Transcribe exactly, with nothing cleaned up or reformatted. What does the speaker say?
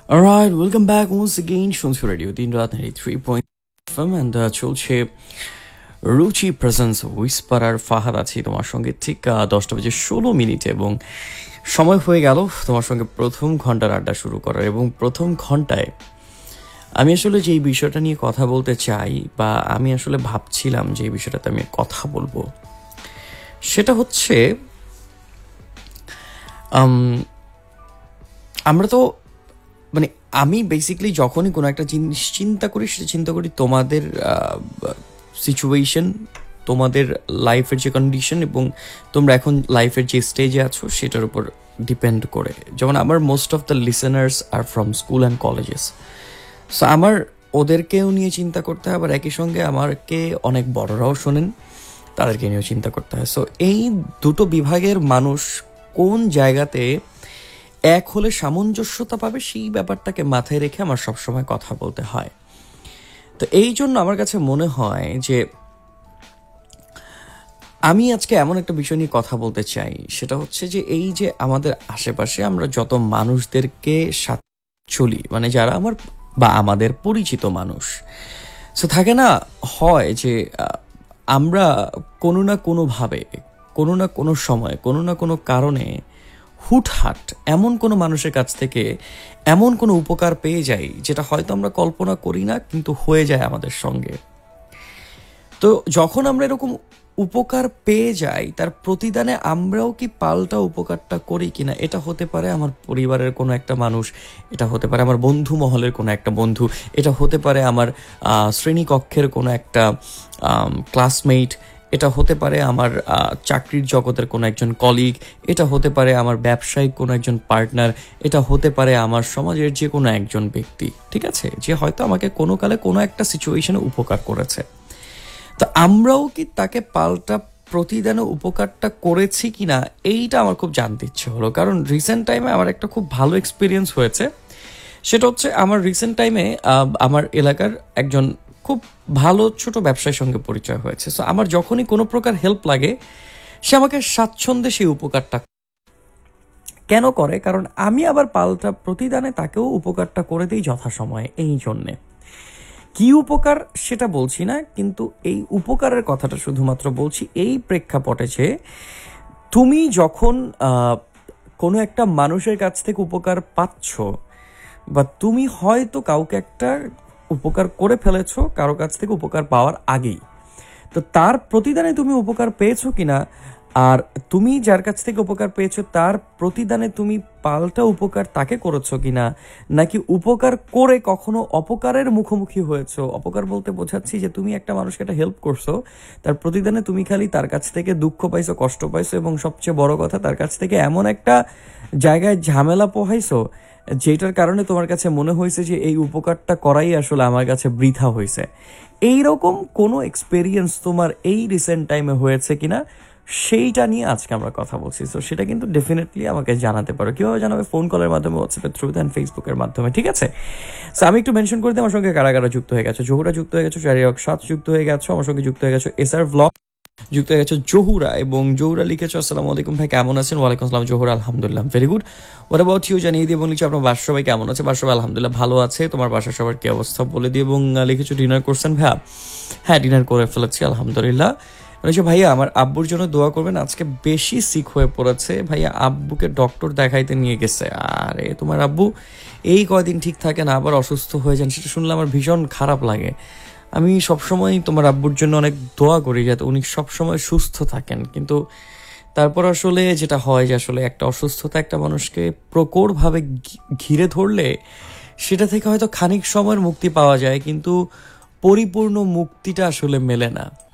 Alright, welcome back once again. শুনছো radio তিন রাত থ্রি পয়েন্ট এফএম অ্যান্ড চলছে রুচি প্রেজেন্স হুইসপারার ফাহাদ আছি তোমার সঙ্গে ঠিক আহ, দশটা বেজে ষোলো মিনিটে এবং সময় হয়ে গেল তোমার সঙ্গে প্রথম ঘন্টার আড্ডা শুরু করার। এবং প্রথম ঘন্টায় আমি আসলে যেই বিষয়টা নিয়ে কথা বলতে চাই বা আমি আসলে ভাবছিলাম যে এই বিষয়টাতে আমি কথা বলবো, সেটা হচ্ছে আম, আমরা তো মানে আমি বেসিক্যালি যখনই কোনো একটা জিনিস চিন্তা করি সেটা চিন্তা করি তোমাদের সিচুয়েশন, তোমাদের লাইফের যে কন্ডিশন এবং তোমরা এখন লাইফের যে স্টেজে আছো সেটার উপর ডিপেন্ড করে। যেমন আমার most of the listeners are from school and colleges, so আমার ওদেরকেও নিয়ে চিন্তা করতে হয়, আবার একই সঙ্গে আমাকে অনেক বড়রাও শোনেন, তাদেরকে নিয়েও চিন্তা করতে হয়। সো এই দুটো বিভাগের মানুষ কোন জায়গাতে এক হলে সামঞ্জস্যতা পাবে সেই ব্যাপারটাকে মাথায় রেখে আমার সবসময় কথা বলতে হয়। তো এই জন্য আমার কাছে মনে হয় যে আমি আজকে এমন একটা বিষয় নিয়ে কথা বলতে চাই, সেটা হচ্ছে যে এই যে আমাদের আশেপাশে আমরা যত মানুষদেরকে সাথে চলি, মানে যারা আমার বা আমাদের পরিচিত মানুষ, সো থাকে না, হয় যে আহ, আমরা কোনো না কোনোভাবে কোনো না কোনো সময় কোনো না কোনো কারণে হুটহাট এমন কোনো মানুষের কাছ থেকে এমন কোনো উপকার পেয়ে যাই যেটা হয়তো আমরা কল্পনা করি না কিন্তু হয়ে যায় আমাদের সঙ্গে। তো যখন আমরা এরকম উপকার পেয়ে যাই তার প্রতিদানে আমরাও কি পাল্টা উপকারটা করি কিনা, এটা হতে পারে আমার পরিবারের কোনো একটা মানুষ, এটা হতে পারে আমার বন্ধু মহলের কোনো একটা বন্ধু, এটা হতে পারে আমার আহ, শ্রেণীকক্ষের কোনো একটা ক্লাসমেট, এটা হতে পারে আমার আহ, চাকরির জগতের কোনো একজন কলিগ, এটা হতে পারে আমার ব্যবসায়িক কোনো একজন পার্টনার, এটা হতে পারে আমার সমাজের যে কোনো একজন ব্যক্তি, ঠিক আছে, যে হয়তো আমাকে কোনো কালে কোনো একটা সিচুয়েশনে উপকার করেছে। তো আমরাও কি তাকে পাল্টা প্রতিদানে উপকারটা করেছি কিনা এইটা আমার খুব জানতে ইচ্ছে হলো। কারণ রিসেন্ট টাইমে আমার একটা খুব ভালো এক্সপিরিয়েন্স হয়েছে, সেটা হচ্ছে আমার রিসেন্ট টাইমে আমার এলাকার একজন খুব ভালো ছোট ব্যবসায়ীর সঙ্গে পরিচয় হয়েছে। সো আমার যখনই কোনো প্রকার হেল্প লাগে সে আমাকে স্বাচ্ছন্দ্যে সেই উপকারটা কেন করে, কারণ আমি আবার পাল্টা প্রতিদানে তাকেও উপকারটা করে দিই যথাসময়ে। এই জন্যে কি উপকার সেটা বলছি না, কিন্তু এই উপকারের কথাটা শুধুমাত্র বলছি এই প্রেক্ষাপটে যে তুমি যখন আহ, কোনো একটা মানুষের কাছ থেকে উপকার পাচ্ছ বা তুমি হয়তো কাউকে একটা উপকার করে ফেলেছো কারো কাছ থেকে উপকার পাওয়ার আগেই, তো তার প্রতিদানে তুমি উপকার পেয়েছো কিনা, আর তুমি যার কাছ থেকে উপকার পেয়েছো তার প্রতিদানে তুমি পাল্টা উপকার তাকে করেছো কিনা, নাকি উপকার করে কখনো অপকারের মুখোমুখি হয়েছো। অপকার বলতে বোঝাচ্ছি যে তুমি একটা মানুষকে একটা হেল্প করছো, তার প্রতিদানে তুমি খালি তার কাছ থেকে দুঃখ পাইছো, কষ্ট পাইছো, এবং সবচেয়ে বড় কথা তার কাছ থেকে এমন একটা জায়গায় ঝামেলা পোহাইছো যেটার কারণে তোমার কাছে মনে হয়েছে যে এই উপকারটা করাই আসলে আমার কাছে বৃথা হয়েছে। এইরকম কোনো এক্সপেরিয়েন্স তোমার এই রিসেন্ট টাইমে হয়েছে কিনা সেইটা নিয়ে আজকে আমরা কথা বলছি। তো সেটা কিন্তু ডেফিনেটলি আমাকে জানাতে পারো। কীভাবে জানাবে? ফোন কলের মাধ্যমে, হোয়াটসঅ্যাপের থ্রুতে অ্যান্ড ফেসবুকের মাধ্যমে, ঠিক আছে? সো আমি একটু মেনশন করে দিই আমার সঙ্গে কারা কারা যুক্ত হয়ে গেছো। জহুরা যুক্ত হয়ে গেছো, চারিয়ক সাত যুক্ত হয়ে গেছো, আমার সঙ্গে যুক্ত হয়ে গেছো এসআর ভ্লগ যুক্ত হয়ে গেছো জহুরা, এবং জহুরা লিখেছো আসসালামু আলাইকুম ভাই, কেমন আছেন? ওয়ালাইকুম আসসালাম জহুরা, আলহামদুলিল্লাহ very good. Watt about you জানিয়ে দিয়ে এবং লিখছো আপনার বাসার সবাই কেমন আছে? বাসার সবাই আলহামদুলিল্লাহ ভালো আছে। তোমার বাসার সবার কি অবস্থা বলে দিয়ে, এবং লিখেছো ডিনার করছেন ভাইয়া? হ্যাঁ, ডিনার করে ফেলেছি আলহামদুলিল্লাহ। বলেছে ভাইয়া আমার আব্বুর জন্য দোয়া করবেন, আজকে বেশি সিক হয়ে পড়েছে ভাইয়া, আব্বুকে ডক্টর দেখাইতে নিয়ে গেছে। আরে তোমার আব্বু এই কয়দিন ঠিক থাকে না, আবার অসুস্থ হয়ে যান, সেটা শুনলে আমার ভীষণ খারাপ লাগে। আমি সবসময় তোমার আব্বুর জন্য অনেক দোয়া করি যাতে উনি সবসময় সুস্থ থাকেন, কিন্তু তারপর আসলে যেটা হয় যে আসলে একটা অসুস্থতা একটা মানুষকে প্রকটভাবে ঘি- ঘিরে ধরলে সেটা থেকে হয়তো খানিক সময়ের মুক্তি পাওয়া যায়, কিন্তু পরিপূর্ণ মুক্তিটা আসলে মেলে না।